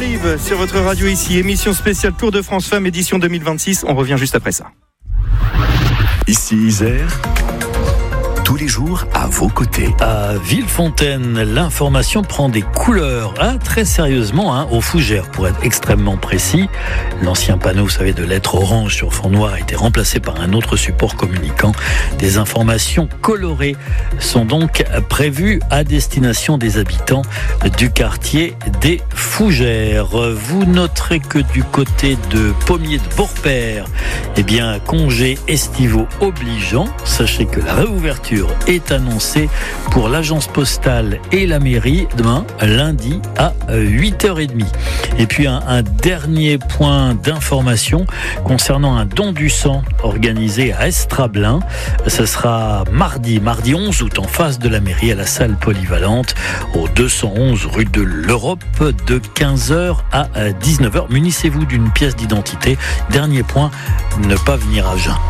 arrive sur votre radio ici. Émission spéciale Tour de France Femmes, édition 2026. On revient juste après ça. Ici Isère, tous les jours à vos côtés. À Villefontaine, l'information prend des couleurs, très sérieusement, aux fougères pour être extrêmement précis. L'ancien panneau, vous savez, de lettres orange sur fond noir a été remplacé par un autre support communiquant. Des informations colorées sont donc prévues à destination des habitants du quartier des Fougères. Vous noterez que du côté de Pommier de Beaurepaire, congés estivaux obligeant. Sachez que la réouverture est annoncée pour l'agence postale et la mairie demain, lundi à 8h30. Et puis un dernier point d'information concernant un don du sang organisé à Estrablin. Ce sera mardi 11 août en face de la mairie à la salle polyvalente au 211 rue de l'Europe de 15h à 19h. Munissez-vous d'une pièce d'identité. Dernier point, ne pas venir à jeun.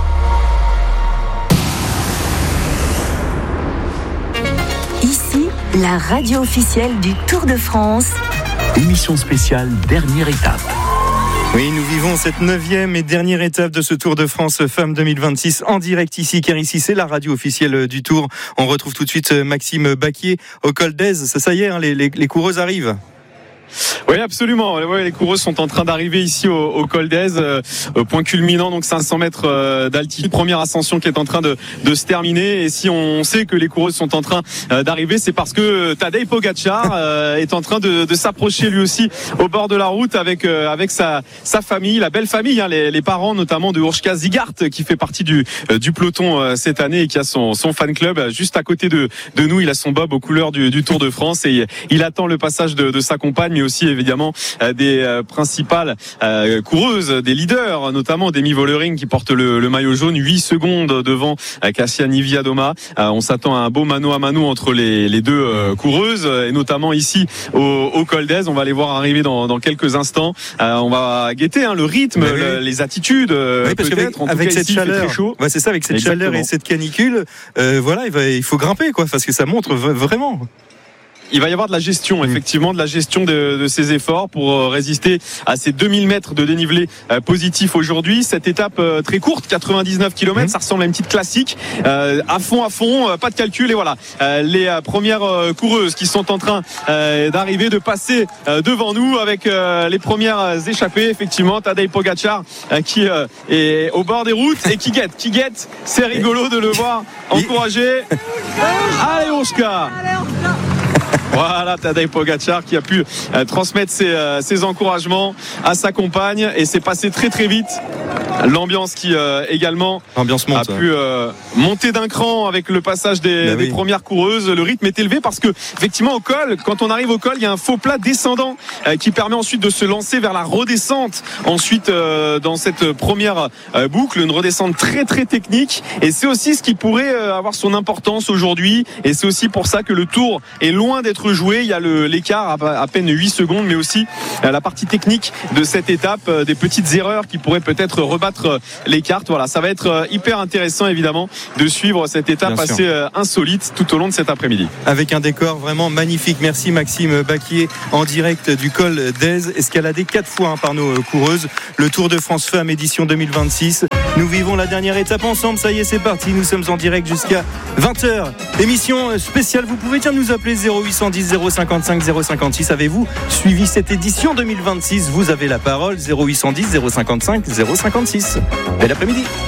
Ici, la radio officielle du Tour de France. Émission spéciale, dernière étape. Oui, nous vivons cette 9e et dernière étape de ce Tour de France Femmes 2026 en direct ici, car ici c'est la radio officielle du Tour. On retrouve tout de suite Maxime Baquier au col d'Aise. Ça y est, les coureuses arrivent. Oui, absolument. Ouais, les coureuses sont en train d'arriver ici au col d'Aise, point culminant, donc 500 mètres d'altitude. Première ascension qui est en train de se terminer. Et si on sait que les coureuses sont en train d'arriver, c'est parce que Tadej Pogačar est en train de s'approcher lui aussi au bord de la route avec sa famille, la belle famille, les parents notamment de Urška Zigart qui fait partie du peloton cette année et qui a son fan club juste à côté de nous. Il a son bob aux couleurs du Tour de France et il attend le passage de sa compagne, mais aussi évidemment des principales coureuses, des leaders, notamment Demi Vollering qui porte le maillot jaune, 8 secondes devant Kasia Niewiadoma. On s'attend à un beau mano à mano entre les deux coureuses, et notamment ici au col d'Aise. On va les voir arriver dans quelques instants. On va guetter le rythme, les attitudes, parce peut-être. avec cette chaleur, très chaud. c'est ça, avec cette chaleur et cette canicule, il faut grimper, parce que ça montre vraiment. Il va y avoir de la gestion, effectivement, de la gestion de ces efforts pour résister à ces 2000 mètres de dénivelé positif aujourd'hui. Cette étape très courte, 99 km, ça ressemble à une petite classique. À fond, pas de calcul. Et voilà, les premières coureuses qui sont en train d'arriver, de passer devant nous avec les premières échappées. Effectivement, Tadej Pogačar qui est au bord des routes et qui guette. C'est rigolo de le voir encourager. Allez, Urška! Voilà, Tadej Pogačar qui a pu transmettre ses encouragements à sa compagne, et c'est passé très très vite. L'ambiance qui également a pu monter d'un cran avec le passage des premières coureuses. Le rythme est élevé parce que effectivement au col, quand on arrive au col, il y a un faux plat descendant qui permet ensuite de se lancer vers la redescente. Ensuite dans cette première boucle, une redescente très très technique, et c'est aussi ce qui pourrait avoir son importance aujourd'hui, et c'est aussi pour ça que le Tour est loin d'être joué. Il y a l'écart à peine 8 secondes, mais aussi la partie technique de cette étape, des petites erreurs qui pourraient peut-être rebattre les cartes. Voilà, ça va être hyper intéressant évidemment de suivre cette étape assez insolite tout au long de cet après-midi. Avec un décor vraiment magnifique. Merci Maxime Baquier en direct du col d'Aise, escaladé 4 fois par nos coureuses. Le Tour de France Femmes édition 2026. Nous vivons la dernière étape ensemble. Ça y est, c'est parti. Nous sommes en direct jusqu'à 20h. Émission spéciale. Vous pouvez nous appeler 0810 055 056. Avez-vous suivi cette édition 2026? Vous avez la parole. 0810 055 056. Bel après-midi.